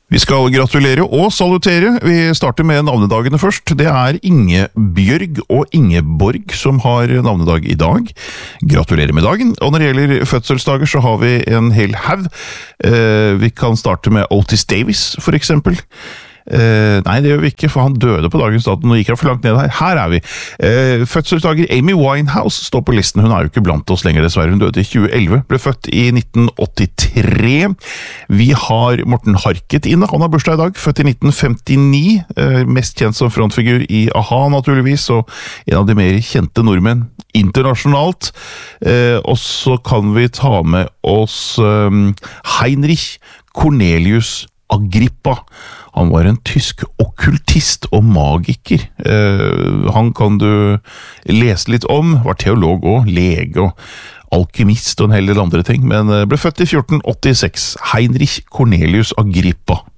Vi skal gratulere og salutere. Vi starter med navnedagene først. Det Ingebjørg og Ingeborg som har navnedag i dag. Gratulerer med dagen. Og når det gjelder fødselsdager så har vi en hel haug. Vi kan starte med Otis Davis for eksempel. Nei, det gjør vi ikke, for han døde på dagens dato. Nå gikk jeg for langt ned her. Her vi. Fødselsdager Amy Winehouse står på listen. Hun jo ikke blant oss lenger, dessverre. Hun døde i 2011. Ble født i 1983. Vi har Morten Harket inne. Han har bursdag i dag. Født i 1959. Mest kjent som frontfigur i A-ha, naturligvis. Og en av de mer kjente nordmenn internasjonalt. Og så kan vi ta med oss Heinrich Cornelius Agrippa. Han var en tysk okkultist og magiker. Han kan du lese litt om, var teolog og lege og alkymist og en hel del andre ting, men ble født i 1486. Heinrich Cornelius Agrippa.